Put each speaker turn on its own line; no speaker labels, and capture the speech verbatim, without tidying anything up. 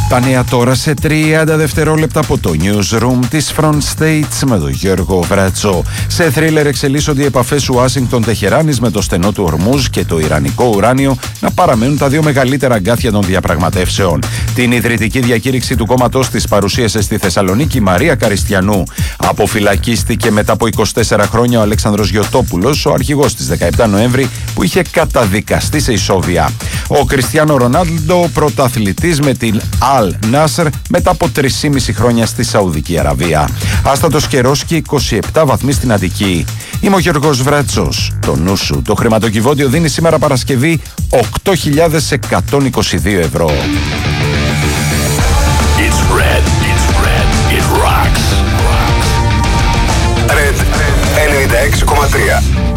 Τα νέα τώρα σε τριάντα δευτερόλεπτα από το newsroom της Front States με τον Γιώργο Βρατσό. Σε θρίλερ εξελίσσονται οι επαφές Ουάσιγκτον-Τεχεράνης με το στενό του Ορμούζ και το ιρανικό ουράνιο να παραμένουν τα δύο μεγαλύτερα αγκάθια των διαπραγματεύσεων. Την ιδρυτική διακήρυξη του κόμματός της παρουσίασε στη Θεσσαλονίκη η Μαρία Καριστιανού. Αποφυλακίστηκε μετά από είκοσι τέσσερα χρόνια ο Αλέξανδρος Γιωτόπουλος, ο αρχηγός της δεκαεπτά Νοέμβρη που είχε καταδικαστεί σε ισόβια. Ο Κριστιάνο Ρονάλντο, πρωταθλητής με την Αλ Νάσρ μετά από τρία και μισό χρόνια στη Σαουδική Αραβία. Άστατος καιρός και είκοσι επτά βαθμοί στην Αττική. Είμαι ο Γιώργος Βρατσός. Το νου σου, το χρηματοκιβώτιο δίνει σήμερα Παρασκευή οκτώ χιλιάδες εκατόν είκοσι δύο ευρώ.
It's red, it's red, it rocks. Red ενενήντα έξι κόμμα τρία.